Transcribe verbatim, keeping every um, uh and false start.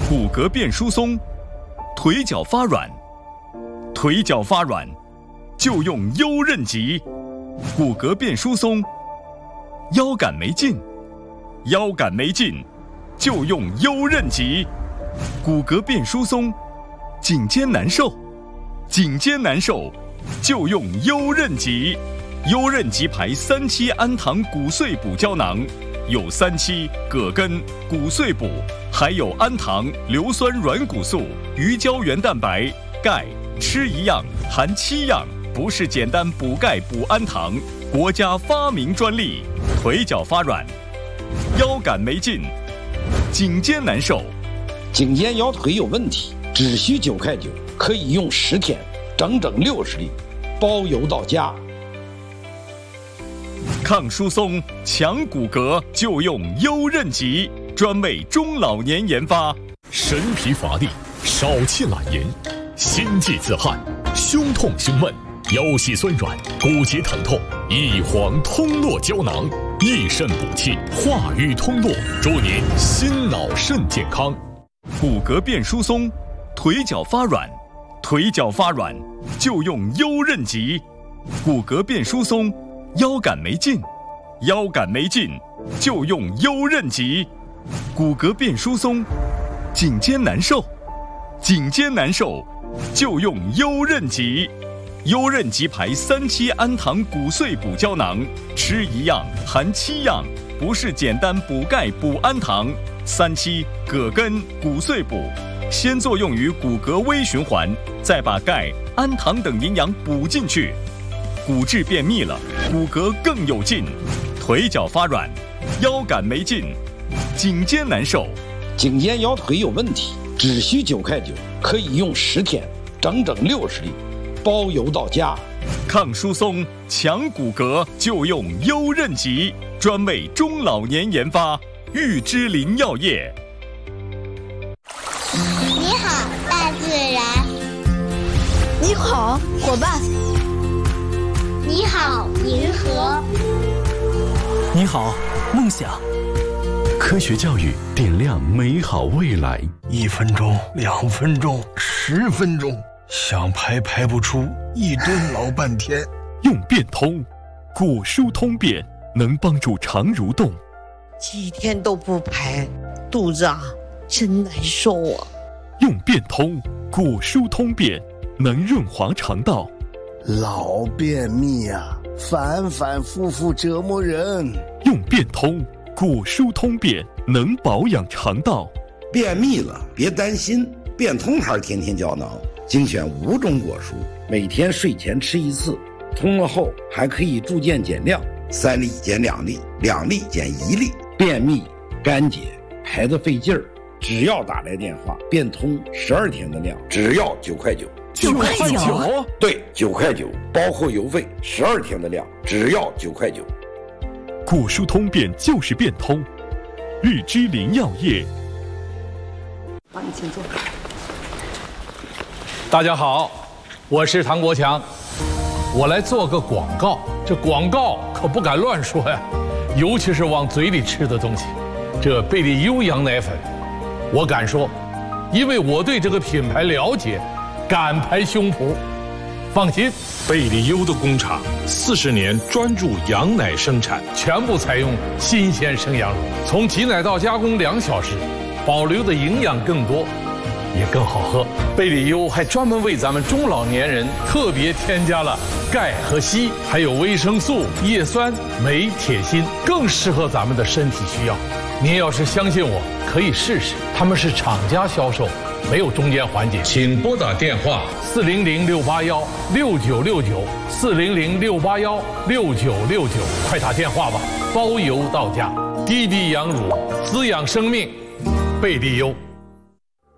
骨骼变疏松，腿脚发软，腿脚发软就用优韧极；骨骼变疏松，腰杆没劲，腰杆没劲就用优韧极；骨骼变疏松，颈肩难受，颈肩难受就用优韧极。优韧极牌三七氨糖骨碎补胶囊，有三七、葛根、骨碎补，还有氨糖、硫酸软骨素、鱼胶原蛋白、钙，吃一样含七样，不是简单补钙补氨糖，国家发明专利。腿脚发软，腰杆没劲，颈肩难受， 颈肩腰腿有问题，只需九块九，可以用十天，整整六十粒，包邮到家。 抗疏松、强骨骼就用优韧极，专为中老年研发。 神疲乏力、少气懒言、心悸自汗、胸痛胸闷、腰膝酸软、骨节疼痛，益黄通络胶囊，益肾补气，化瘀通络，祝您心脑肾健康。 骨骼变疏松，腿脚发软，腿脚发软就用优韧极；骨骼变疏松，腰杆没劲，腰杆没劲就用优韧极；骨骼变疏松，颈肩难受，颈肩难受就用优韧极。优韧极牌三七氨糖骨碎补胶囊，吃一样含七样，不是简单补钙补氨糖。三七、葛根、骨碎补，先作用于骨骼微循环，再把钙、氨糖等营养补进去。骨质变密了，骨骼更有劲。腿脚发软，腰杆没劲，颈肩难受， 颈肩腰腿有问题，只需九块九，可以用十天，整整六十粒，包邮到家。 抗疏松、强骨骼就用优韧极，专为中老年研发。玉芝林药业。 你好，大自然。 你好，伙伴。 你好，银河。 你好，梦想。科学教育点亮美好未来。 一分钟，两分钟，十分钟，想排排不出，一顿老半天。 用变通，骨疏通便能帮助肠蠕动。 几天都不排，肚子啊真难受啊。 用变通，骨疏通便能润滑肠道。 老便秘啊，反反复复折磨人。 用变通，骨疏通便能保养肠道。 便秘了别担心，变通牌天天胶囊精选五种果蔬，每天睡前吃一次，通了后还可以逐渐减量，三粒减两粒，两粒减一粒。便秘、干结、排得费劲儿，只要打来电话，变通十二天的量，只要九块九。 九块九？ 对，九块九，包括邮费，十二天的量，只要九块九。 骨疏通便就是变通，玉芝林药业。 帮你请坐。 大家好，我是唐国强，我来做个广告。这广告可不敢乱说呀，尤其是往嘴里吃的东西。这贝利优羊奶粉，我敢说，因为我对这个品牌了解，敢拍胸脯。放心， 贝利优的工厂四十年专注羊奶生产， 全部采用新鲜生羊乳，从挤奶到加工两小时，保留的营养更多，也更好喝。贝利优还专门为咱们中老年人特别添加了钙和硒，还有维生素、叶酸、镁、铁、锌，更适合咱们的身体需要。您要是相信我，可以试试。他们是厂家销售，没有中间环节。 请拨打电话四零零六八幺六九六九四零零六八幺六九六九，快打电话吧，包邮到家。滴滴羊乳，滋养生命，贝利优。